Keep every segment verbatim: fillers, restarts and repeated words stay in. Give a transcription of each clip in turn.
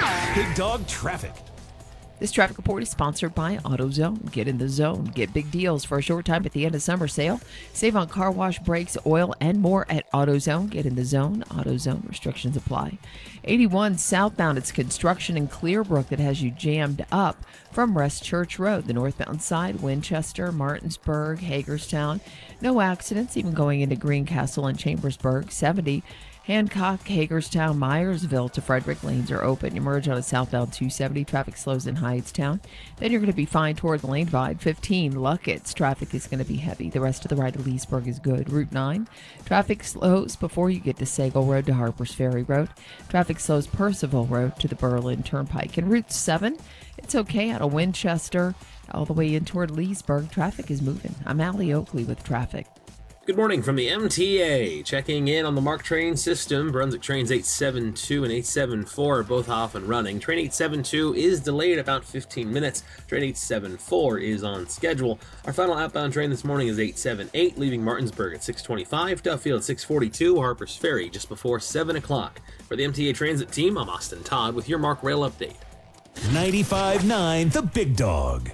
Big Dog Traffic. This traffic report is sponsored by AutoZone. Get in the zone. Get big deals for a short time at the end of summer sale. Save on car wash, brakes, oil, and more at AutoZone. Get in the zone. AutoZone. Restrictions apply. eighty-one southbound. It's construction in Clearbrook that has you jammed up from Rest Church Road. The northbound side, Winchester, Martinsburg, Hagerstown. No accidents, even going into Greencastle and Chambersburg. seventy. Hancock, Hagerstown, Myersville to Frederick lanes are open. You merge on a southbound two seventy. Traffic slows in Hyattstown. Then you're going to be fine toward the lane divide. fifteen, Luckett's. Traffic is going to be heavy. The rest of the ride to Leesburg is good. Route nine. Traffic slows before you get to Sagal Road to Harpers Ferry Road. Traffic slows Percival Road to the Berlin Turnpike. And Route seven, it's okay out of Winchester all the way in toward Leesburg. Traffic is moving. I'm Allie Oakley with traffic. Good morning from the M T A. Checking in on the MARC train system. Brunswick trains eight seven two and eight seven four are both off and running. Train eight seven two is delayed about fifteen minutes. Train eight seven four is on schedule. Our final outbound train this morning is eight seven eight, leaving Martinsburg at six twenty-five, Duffield at six forty-two, Harpers Ferry just before seven o'clock. For the M T A Transit team, I'm Austin Todd with your MARC Rail Update. ninety-five point nine The Big Dog.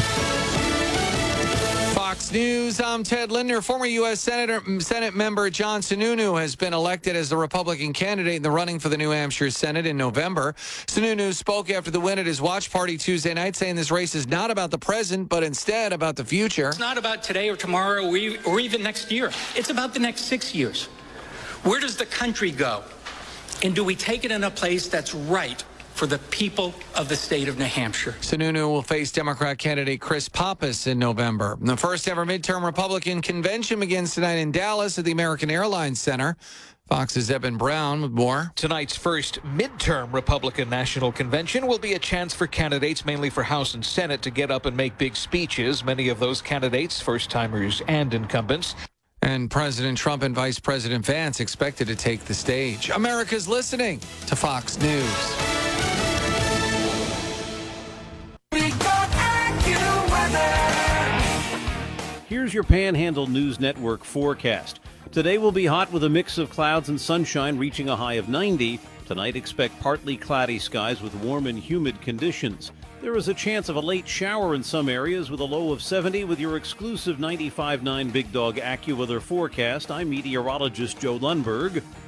Fox News, I'm Ted Linder. Former U S. Senator, Senate member John Sununu has been elected as the Republican candidate in the running for the New Hampshire Senate in November. Sununu spoke after the win at his watch party Tuesday night, saying this race is not about the present, but instead about the future. It's not about today or tomorrow or, e- or even next year. It's about the next six years. Where does the country go? And do we take it in a place that's right for the people of the state of New Hampshire? Sununu will face Democrat candidate Chris Pappas in November. The first ever midterm Republican convention begins tonight in Dallas at the American Airlines Center. Fox's Eben Brown with more. Tonight's first midterm Republican National Convention will be a chance for candidates, mainly for House and Senate, to get up and make big speeches. Many of those candidates, first-timers and incumbents. And President Trump and Vice President Vance expected to take the stage. America's listening to Fox News. Here's your Panhandle News Network forecast. Today will be hot with a mix of clouds and sunshine, reaching a high of ninety. Tonight, expect partly cloudy skies with warm and humid conditions. There is a chance of a late shower in some areas with a low of seventy. With your exclusive ninety-five point nine Big Dog AccuWeather forecast, I'm meteorologist Joe Lundberg.